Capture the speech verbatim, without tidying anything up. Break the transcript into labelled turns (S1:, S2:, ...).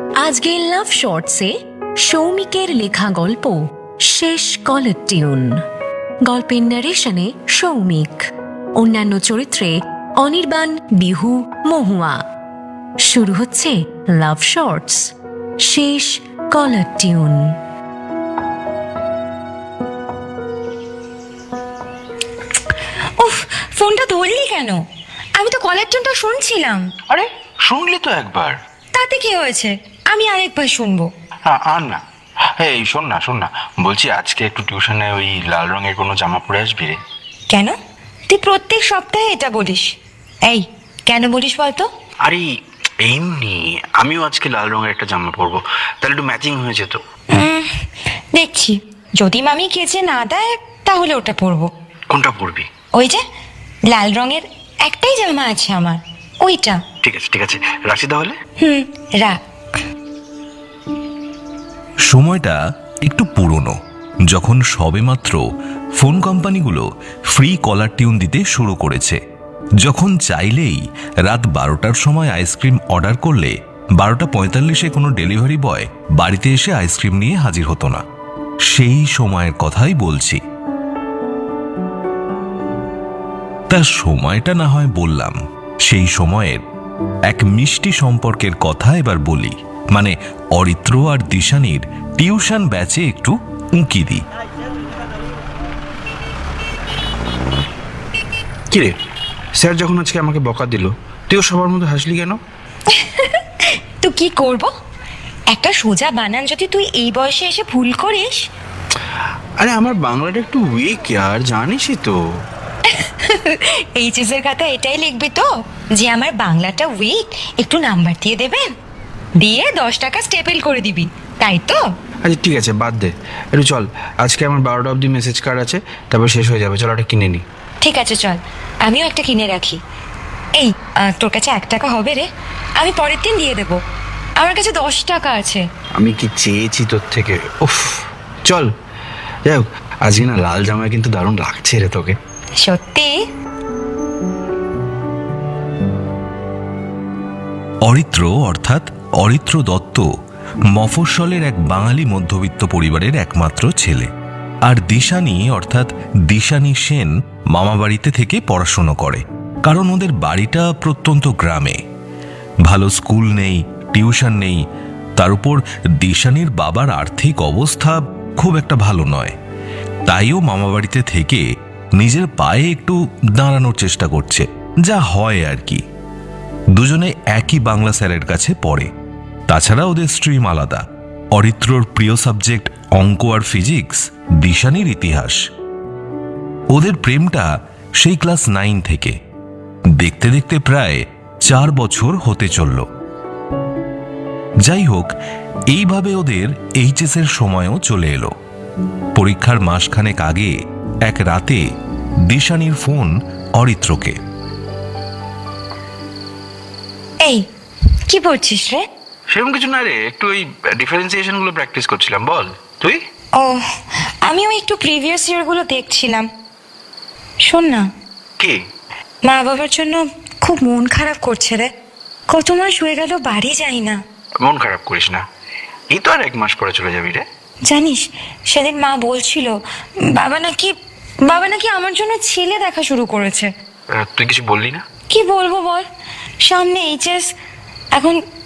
S1: আজকে লাভ শর্টসে সৌমিকের লেখা গল্প শেষ কলার টিউন। গল্পের ন্যারেশনে সৌমিক, অন্যান্য চরিত্রে অনির্বাণ, বিহু, মহুয়া। শুরু হচ্ছে লাভ শর্টস শেষ কলার টিউন।
S2: উফ, ফোনটা ধরলি কেন? আমি তো কলার টিউনটা শুনছিলাম।
S3: আরে শুনলি তো একবার,
S2: তাতে কি হয়েছে? আমি আরেকবার শুনবো।
S3: আর না, এই শোন না শোন না বলছি, আজকে একটু টিউশনে ওই লাল রঙের কোনো জামা পরে আসবি রে।
S2: কেন? তুই প্রত্যেক সপ্তাহে এটা বলিস। এই কেন বলিস বলতো?
S3: আরে এমনি, আমিও আজকে লাল রঙের একটা জামা পরবো, তাহলে একটু ম্যাচিং হয়ে যেত।
S2: দেখছি, যদি মামি কেচে না দেয় তাহলে ওটা পরবো।
S3: কোনটা পরবি?
S2: ওই যে লাল রঙের একটাই জামা আছে আমার, ওইটা।
S3: ঠিক আছে ঠিক আছে, রাখছি তাহলে।
S2: হুম, রাখ।
S4: সময়টা একটু পুরনো, যখন সবেমাত্র ফোন কোম্পানিগুলো ফ্রি কলার টিউন দিতে শুরু করেছে। যখন চাইলেই রাত বারোটার সময় আইসক্রিম অর্ডার করলে বারোটা পঁয়তাল্লিশে কোনো ডেলিভারি বয় বাড়িতে এসে আইসক্রিম নিয়ে হাজির হতো না। সেই সময়ের কথাই বলছি। তার সময়টা না হয় বললাম, সেই সময়ের এক মিষ্টি সম্পর্কের কথা এবার বলি। মানে অরিত্র আর দিশানির টিউশন ব্যাচে একটু উঁকি দিই।
S3: কিরে, স্যার যখন আজকে আমাকে বকা দিল, তুইও সবার মধ্যে হাসলি কেন?
S2: তো কি করব? একটা সোজা বানান যদি তুই এই বয়সে এসে ভুল করিস।
S3: আরে আমার বাংলাটা একটু উইক আর, জানিসই তো।
S2: এইচএস এর খাতা এটাই লিখবি তো, যে আমার বাংলাটা উইক, একটু নাম্বার দিয়ে দেবেন, দিয়ে দশ টাকা স্টেপেল করে দিবি, তাই তো?
S3: আচ্ছা ঠিক আছে, বাদ দে। একটু চল, আজকে আমার বারোটা অবধি মেসেজ কার্ড আছে, তারপর শেষ হয়ে যাবে। চল ওটা কিনে নি।
S2: ঠিক আছে চল, আমিও একটা কিনে রাখি। এই তোর কাছে এক টাকা হবে রে? আমি পরের দিন দিয়ে দেবো, আমার কাছে দশ টাকা আছে।
S3: আমি কি চেয়েছি তোর থেকে? উফ, চল। যাই হোক, আজকে না লাল জামায় কিন্তু দারুণ লাগছে রে তোকে।
S2: সত্যি?
S4: অরিত্র অর্থাৎ অরিত্র দত্ত মফস্বলের এক বাঙালি মধ্যবিত্ত পরিবারের একমাত্র ছেলে। আর দিশানি অর্থাৎ দিশানি সেন মামাবাড়িতে থেকে পড়াশুনো করে, কারণ ওদের বাড়িটা প্রত্যন্ত গ্রামে। ভালো স্কুল নেই, টিউশন নেই, তার উপর দিশানির বাবার আর্থিক অবস্থা খুব একটা ভালো নয়। তাইও মামাবাড়িতে থেকে নিজের পায়ে একটু দাঁড়ানোর চেষ্টা করছে, যা হয় আর কি। দুজনে একই বাংলা স্যারের কাছে পড়ে, তাছাড়া ওদের স্ট্রিম আলাদা। অরিত্রর প্রিয় সাবজেক্ট অঙ্ক আর ফিজিক্স, দিশানির ইতিহাস। ওদের প্রেমটা সেই ক্লাস নাইন থেকে, দেখতে দেখতে প্রায় চার বছর হতে চলল। যাই হোক, এইভাবে ওদের এইচএস এর সময়ও চলে এলো। পরীক্ষার মাসখানেক আগে এক রাতে দিশানির ফোন অরিত্রকে।
S2: এই কি পড়ছিস রে?
S3: সেরকম কিছু না রে, একটু ওই ডিফারেন্সিয়েশন গুলো প্র্যাকটিস করছিলাম। বল তুই?
S2: ও, আমিও একটু প্রিভিয়াস ইয়ার গুলো দেখছিলাম। শোন না,
S3: কি?
S2: মা বাবার জন্য খুব মন খারাপ করছে রে। কত মাস হয়ে গেল বাড়ি যাই না।
S3: মন খারাপ করিস না, এই তো আর এক মাস পরে চলে যাবি রে।
S2: জানিস, সেদিন মা বলছিল বাবা নাকি বাবা নাকি আমার জন্য ছেলে দেখা শুরু করেছে।
S3: তুই কিছু বললি না?
S2: কি বলবো বল, সামনে এইচএস, এখন